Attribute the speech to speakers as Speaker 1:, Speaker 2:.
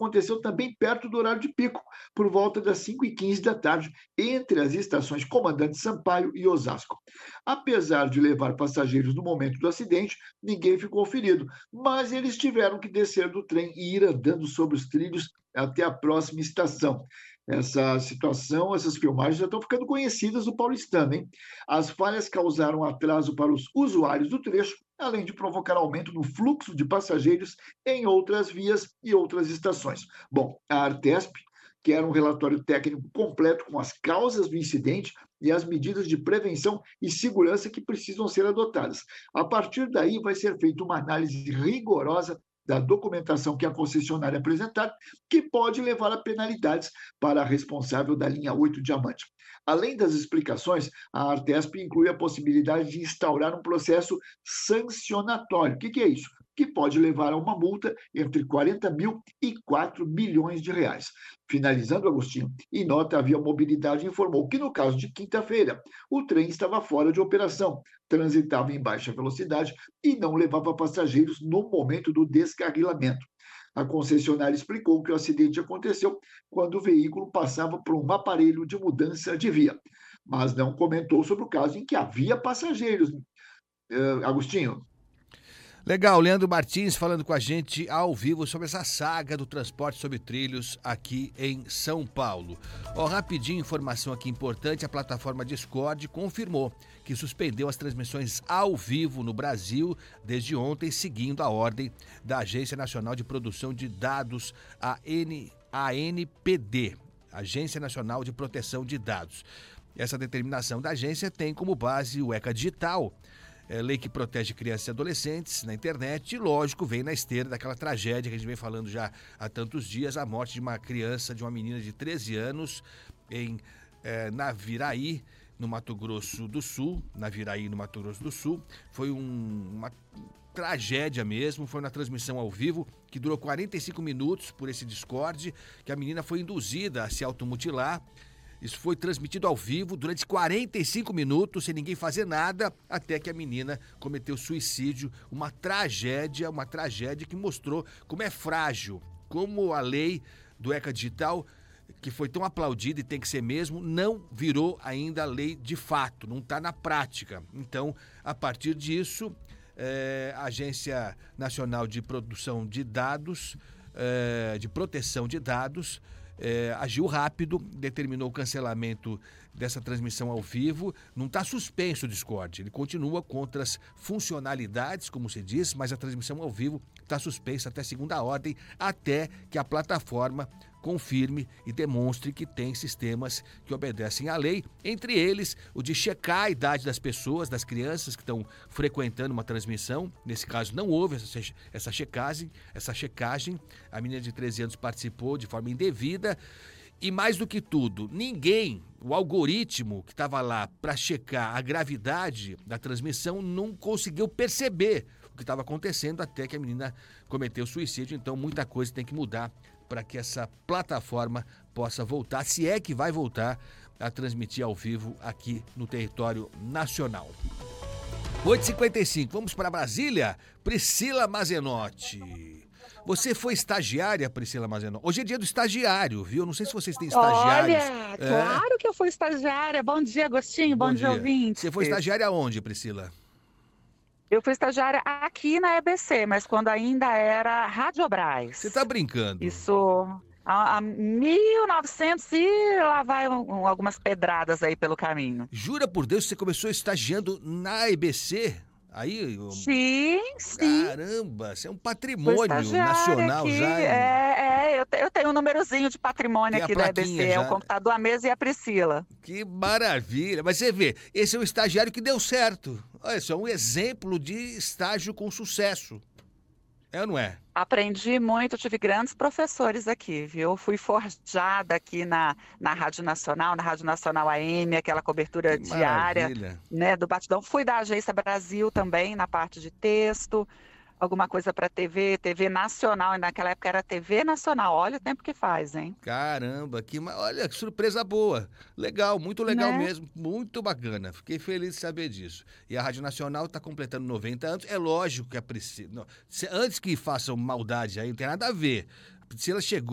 Speaker 1: aconteceu também perto do horário de pico, por volta das 5h15 da tarde, entre as estações Comandante Sampaio e Osasco. Apesar de levar passageiros no momento do acidente, ninguém ficou ferido, mas eles tiveram que descer do trem e ir andando sobre os trilhos até a próxima estação. Essa situação, essas filmagens já estão ficando conhecidas do paulistano, hein? As falhas causaram atraso para os usuários do trecho, além de provocar aumento no fluxo de passageiros em outras vias e outras estações. Bom, a Artesp quer um relatório técnico completo com as causas do incidente e as medidas de prevenção e segurança que precisam ser adotadas. A partir daí, vai ser feita uma análise rigorosa da documentação que a concessionária apresentar, que pode levar a penalidades para a responsável da linha 8 Diamante. Além das explicações, a Artesp inclui a possibilidade de instaurar um processo sancionatório. O que é isso? Que pode levar a uma multa entre 40 mil e 4 milhões de reais. Finalizando, Agostinho, em nota, a Via Mobilidade informou que, no caso de quinta-feira, o trem estava fora de operação, transitava em baixa velocidade e não levava passageiros no momento do descarrilamento. A concessionária explicou que o acidente aconteceu quando o veículo passava por um aparelho de mudança de via, mas não comentou sobre o caso em que havia passageiros. Agostinho.
Speaker 2: Legal, Leandro Martins falando com a gente ao vivo sobre essa saga do transporte sobre trilhos aqui em São Paulo. Rapidinho, informação aqui importante, a plataforma Discord confirmou que suspendeu as transmissões ao vivo no Brasil desde ontem, seguindo a ordem da Agência Nacional de Produção de Dados, a ANPD, Agência Nacional de Proteção de Dados. Essa determinação da agência tem como base o ECA Digital, lei que protege crianças e adolescentes na internet, e lógico, vem na esteira daquela tragédia que a gente vem falando já há tantos dias, a morte de uma criança, de uma menina de 13 anos em Naviraí, no Mato Grosso do Sul. Foi uma tragédia mesmo, foi uma transmissão ao vivo que durou 45 minutos por esse Discord, que a menina foi induzida a se automutilar. Isso foi transmitido ao vivo durante 45 minutos, sem ninguém fazer nada, até que a menina cometeu suicídio. Uma tragédia que mostrou como é frágil, como a lei do ECA Digital, que foi tão aplaudida e tem que ser mesmo, não virou ainda lei de fato, não está na prática. Então, a partir disso, a Agência Nacional de Produção de Dados, de Proteção de Dados, agiu rápido, determinou o cancelamento dessa transmissão ao vivo. Não está suspenso o Discord, ele continua com outras funcionalidades, como se diz, mas a transmissão ao vivo está suspensa até segunda ordem, até que a plataforma confirme e demonstre que tem sistemas que obedecem à lei, entre eles o de checar a idade das pessoas, das crianças que estão frequentando uma transmissão. Nesse caso não houve essa checagem, a menina de 13 anos participou de forma indevida. E mais do que tudo, o algoritmo que estava lá para checar a gravidade da transmissão não conseguiu perceber o que estava acontecendo até que a menina cometeu suicídio. Então muita coisa tem que mudar para que essa plataforma possa voltar, se é que vai voltar a transmitir ao vivo aqui no território nacional. 8h55, vamos para Brasília. Priscila Mazenotti. Você foi estagiária, Priscila Mazenotti? Hoje é dia do estagiário, viu? Não sei se vocês têm estagiários.
Speaker 3: Olha, claro que eu fui estagiária. Bom dia, Agostinho. Bom dia, ouvinte.
Speaker 2: Você foi estagiária aonde, Priscila?
Speaker 3: Eu fui estagiária aqui na EBC, mas quando ainda era Radiobras.
Speaker 2: Você tá brincando?
Speaker 3: Isso há 1900 e lá vai algumas pedradas aí pelo caminho.
Speaker 2: Jura por Deus que você começou estagiando na EBC? Aí,
Speaker 3: sim.
Speaker 2: Caramba, você é um patrimônio nacional
Speaker 3: aqui,
Speaker 2: já.
Speaker 3: Eu tenho um númerozinho de patrimônio aqui da EBC, é o computador, a mesa e a Priscila.
Speaker 2: Que maravilha, mas você vê, esse é um estagiário que deu certo. Olha só, um exemplo de estágio com sucesso. É ou não é?
Speaker 3: Aprendi muito, tive grandes professores aqui, viu? Fui forjada aqui na Rádio Nacional AM, aquela cobertura diária, né, do Batidão. Fui da Agência Brasil também, na parte de texto, alguma coisa para TV nacional, e naquela época era TV nacional. Olha o tempo que faz, hein?
Speaker 2: Caramba, olha que surpresa boa. Legal, muito legal, né? Mesmo, muito bacana. Fiquei feliz de saber disso. E a Rádio Nacional está completando 90 anos. É lógico que a Priscila... Antes que façam maldade aí, não tem nada a ver. A Priscila chegou